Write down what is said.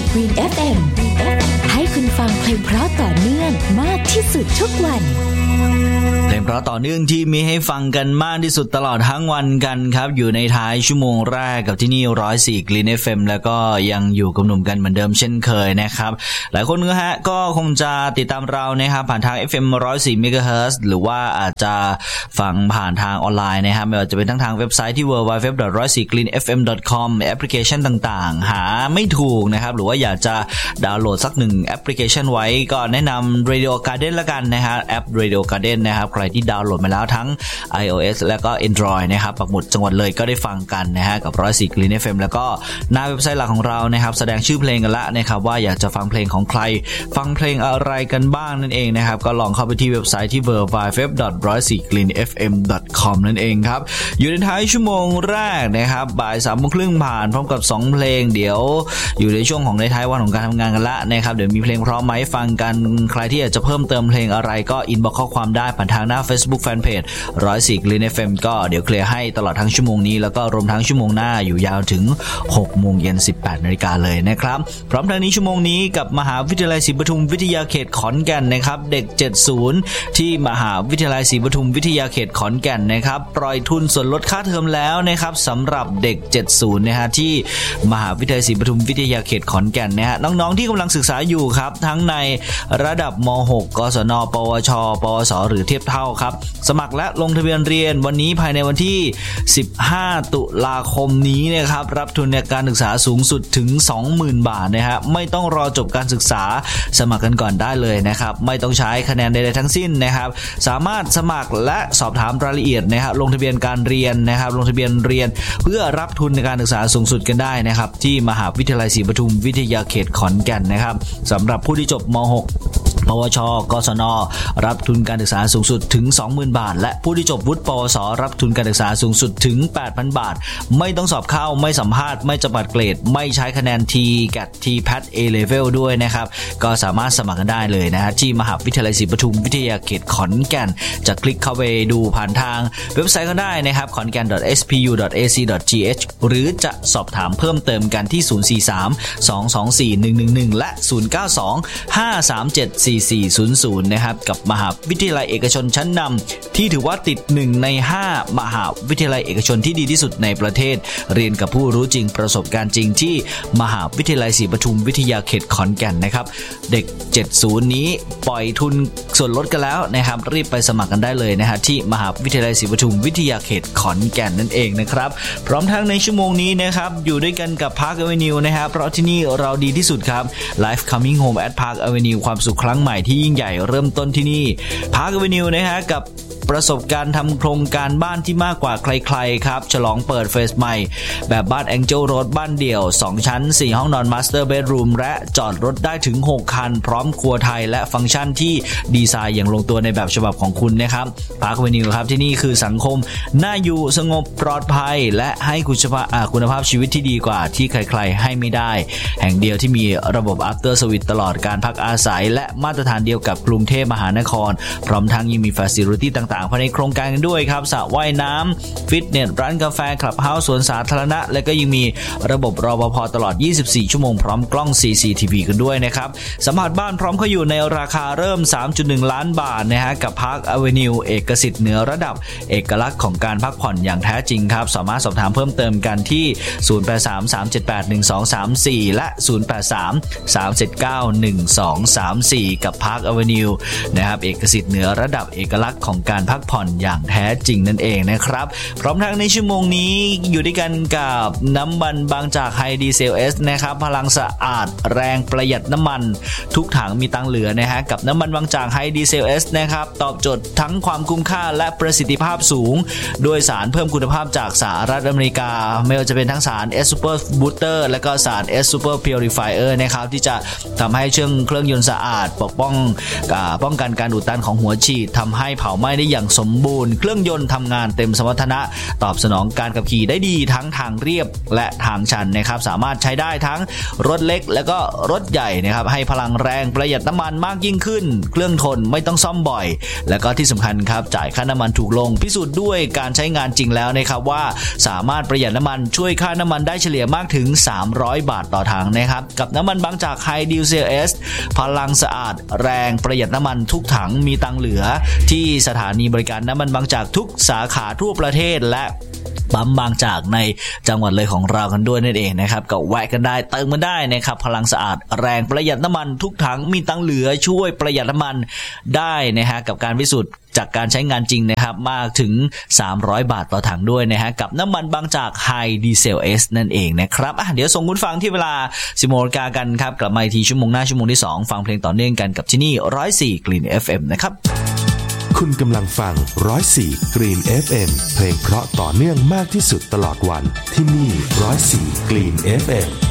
Green FM ให้คุณฟังเพลงเพราะต่อเนื่องมากที่สุดทุกวันเพลงเพราะต่อเนื่องที่มีให้ฟังกันมากที่สุดตลอดทั้งวันกันครับอยู่ในท้ายชั่วโมงแรกกับที่นี่104 Green FM แล้วก็ยังอยู่กับหนุ่มกันเหมือนเดิมเช่นเคยนะครับหลายคนก็คงจะติดตามเรานะครับผ่านทาง FM 104 MHz หรือว่าอาจจะฟังผ่านทางออนไลน์นะครับไม่ว่าจะเป็นทั้งทางเว็บไซต์ที่ www.104greenfm.com แอปพลิเคชันต่างๆหาไม่ถูกนะครับหรือว่าอยากจะดาวน์โหลดสักหนึ่งแอปพลิเคชันไว้ก็แนะนำ Radio Garden ละกันนะฮะแอป Radio Garden นะครับใครที่ดาวน์โหลดมาแล้วทั้ง iOS แล้วก็ Android นะครับปักหมุดจังหวัดเลยก็ได้ฟังกันนะฮะกับ104 Green FM แล้วก็หน้าเว็บไซต์หลักของเรานะครับแสดงชื่อเพลงกันละนะครับว่าอยากจะฟังเพลงของใครฟังเพลงอะไรกันบ้างนั่นเองนะครับก็ลองเข้าไปที่เว็บไซต์ที่ www.104greenfm.com นั่นเองครับอยู่ในท้ายชั่วโมงแรกนะครับบ่าย 3:30 นผ่านพร้อมกับ2เพลงเดี๋ยวอยู่ในช่วงของในท้ายวันของการทำงานกันละนะครับเดี๋ยวมีเพลงพร้อมไหมฟังกันใครที่อยากจะเพิ่มเติมเพลงอะไรก็อินบ็อกซ์ข้อความได้ผ่านทางหน้า Facebook Fanpage 104 Green FM ก็เดี๋ยวเคลียร์ให้ตลอดทั้งชั่วโมงนี้แล้วก็รวมทั้งชั่วโมงหน้าอยู่ยาวถึง 6:00 น 18:00 นเลยนะครับพร้อมทางนี้ชั่วโมงนี้กับมหาวิทยาลัยศรีปทุมวิทยาเขตขอนแก่นนะครับเด็ก70ที่มหาวิทยาลัยศรีปทุมวิทยาเขตขอนแก่นนะครับปล่อยทุนส่วนลดค่าเทอมแล้วนะครับสำหรับเด็ก70นะฮะที่มหาวิทยาลัยศรีปทุมวิทยาเขตขอนแก่นนะฮะน้องๆที่กำลังศึกษาอยู่ครับทั้งในระดับม.6 กศน.ปวช.ปวส.หรือเทียบเท่าครับสมัครและลงทะเบียนเรียนวันนี้ภายในวันที่15ตุลาคมนี้นะครับรับทุนในการศึกษาสูงสุดถึง 20,000 บาทนะฮะไม่ต้องรอจบการศึกษาสมัครกันก่อนได้เลยนะครับไม่ต้องใช้คะแนนใดๆทั้งสิ้นนะครับสามารถสมัครและสอบถามรายละเอียดนะครับลงทะเบียนการเรียนนะครับลงทะเบียนเรียนเพื่อรับทุนในการศึกษาสูงสุดกันได้นะครับที่มหาวิทยาลัยศรีปทุมวิทยาเขตขอนแก่นนะครับสำหรับผู้ที่จบม.6 ปวช.กศน.รับทุนการศึกษาสูงสุดถึง 20,000 บาทและผู้ที่จบวุฒิปวส.รับทุนการศึกษาสูงสุดถึง 8,000 บาทไม่ต้องสอบเข้าไม่สัมภาษณ์ไม่จำกัดเกรดไม่ใช้คะแนน TGAT TPAT A Level ด้วยนะครับก็สามารถสมัครกันได้เลยนะฮะที่มหาวิทยาลัยศรีปทุมวิทยาเขตขอนแก่นจะคลิกเข้าไปดูผ่านทางเว็บไซต์ก็ได้นะครับ khonkan.spu.ac.th หรือจะสอบถามเพิ่มเติมกันที่043 224 111และ092 537 4400นะครับกับมหาวิทยาลัยเอกชนชั้นนำที่ถือว่าติด1ใน5มหาวิทยาลัยเอกชนที่ดีที่สุดในประเทศเรียนกับผู้รู้จริงประสบการณ์จริงที่มหาวิทยาลัยศรีปทุมวิทยาเขตขอนแก่นนะครับเด็ก70นี้ปล่อยทุนส่วนลดกันแล้วนะครับรีบไปสมัครกันได้เลยนะฮะที่มหาวิทยาลัยศรีปทุมวิทยาเขตขอนแก่นนั่นเองนะครับพร้อมทั้งในชั่วโมงนี้นะครับอยู่ด้วยกันกับ Park Avenue นะครับเพราะที่นี่เราดีที่สุดครับ Life Coming Home at Park Avenue ความสุขครั้งใหม่ที่ยิ่งใหญ่เริ่มต้นที่นี่ Park Avenue นะฮะกับประสบการณ์ทำโครงการบ้านที่มากกว่าใครๆครับฉลองเปิดเฟสใหม่แบบบ้าน Angel Road บ้านเดี่ยว2ชั้น4ห้องนอน Master Bedroom และจอดรถได้ถึง6คันพร้อมครัวไทยและฟังก์ชันที่ดีไซน์อย่างลงตัวในแบบฉบับของคุณนะครับ Park Avenue ครับที่นี่คือสังคมน่าอยู่สงบปลอดภัยและให้คุณภาพชีวิตที่ดีกว่าที่ใครๆให้ไม่ได้แห่งเดียวที่มีระบบ After Service ตลอดการพักอาศัยและมาตรฐานเดียวกับกรุงเทพมหานครพร้อมทั้งยังมี Facility ต่างๆภายในโครงการกันด้วยครับสระว่ายน้ำฟิตเนสร้านกาแฟคลับเฮาส์สวนสาธารณะและก็ยังมีระบบรปภ.ตลอด24ชั่วโมงพร้อมกล้อง CCTV กันด้วยนะครับสัมผัสบ้านพร้อมเข้าอยู่ในราคาเริ่ม 3.1 ล้านบาทนะฮะกับ Park Avenue เอกสิทธิ์เหนือระดับเอกลักษณ์ของการพักผ่อนอย่างแท้จริงครับสามารถสอบถามเพิ่มเติมกันที่0833781234และ0833791234กับ Park Avenue นะครับเอกสิทธิ์เหนือระดับเอกลักษณ์ของการพักผ่อนอย่างแท้จริงนั่นเองนะครับพร้อมทั้งในชั่วโมงนี้อยู่ด้วยกันกับน้ำมันบางจากไฮดีเซลเอสนะครับพลังสะอาดแรงประหยัดน้ำมันทุกถังมีตังเหลือนะฮะกับน้ำมันบางจากไฮดีเซลเอสนะครับตอบโจทย์ทั้งความคุ้มค่าและประสิทธิภาพสูงด้วยสารเพิ่มคุณภาพจากสหรัฐอเมริกาไม่ว่าจะเป็นทั้งสาร S Super Booster และก็สาร S Super Purifier นะครับที่จะทำให้เครื่องยนต์สะอาดป้องกันการอุดตันของหัวฉีดทำให้เผาไหม้ได้อย่างสมบูรณ์เครื่องยนต์ทำงานเต็มสมรรถนะตอบสนองการขับขี่ได้ดีทั้งทางเรียบและทางชันนะครับสามารถใช้ได้ทั้งรถเล็กและก็รถใหญ่นะครับให้พลังแรงประหยัดน้ำมันมากยิ่งขึ้นเครื่องทนไม่ต้องซ่อมบ่อยและก็ที่สำคัญครับจ่ายค่าน้ำมันถูกลงพิสูจน์ด้วยการใช้งานจริงแล้วนะครับว่าสามารถประหยัดน้ำมันช่วยค่าน้ำมันได้เฉลี่ยมากถึง300 บาทต่อถังนะครับกับน้ำมันบางจาก High Diesel S พลังสะอาดแรงประหยัดน้ำมันทุกถังมีตังเหลือที่สถานีบริการน้ำมันบางจากทุกสาขาทั่วประเทศและปั๊มบางจากในจังหวัดเลยของเรากันด้วยนั่นเองนะครับก็แวะกันได้เติมกันได้นะครับพลังสะอาดแรงประหยัดน้ำมันทุกถังมีตังเหลือช่วยประหยัดน้ำมันได้นะฮะกับการพิสูจน์จากการใช้งานจริงนะครับมากถึง300 บาทต่อถังด้วยนะฮะกับน้ำมันบางจาก High Diesel S นั่นเองนะครับเดี๋ยวส่งคุณฟังที่เวลา 10:00 นกันครับกลับมาอีกทีชั่วโมงหน้าชั่วโมงที่2ฟังเพลงต่อเนื่องกันกับที่นี่104 Green FM นะครับคุณกำลังฟัง104 Green FM เพลงเพราะต่อเนื่องมากที่สุดตลอดวันที่นี่104 Green FM